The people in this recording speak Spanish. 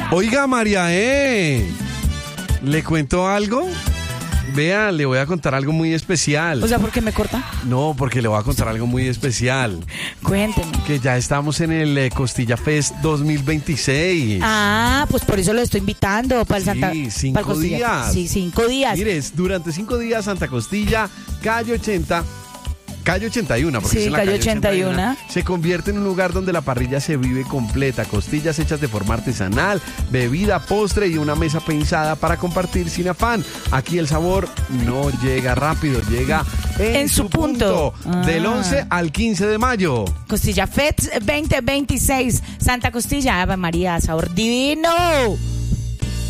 Oiga, María, ¿le cuento algo? Vea, le voy a contar algo muy especial. O sea, ¿por qué me corta? No, porque le voy a contar algo muy especial. Cuénteme. Que ya estamos en el Costilla Fest 2026. Ah, pues por eso lo estoy invitando para el Santa. Sí, 5 para el Costilla. días. Sí, 5 días. Mire, durante 5 días Santa Costilla, calle 80, calle 81, porque Sí, es en la calle calle 81. se convierte en un lugar donde la parrilla se vive completa, costillas hechas de forma artesanal, bebida, postre y una mesa pensada para compartir sin afán. Aquí el sabor no llega rápido, llega en su punto. Del 11 al 15 de mayo. Costilla Fest 2026. Santa Costilla, Ave María, sabor divino.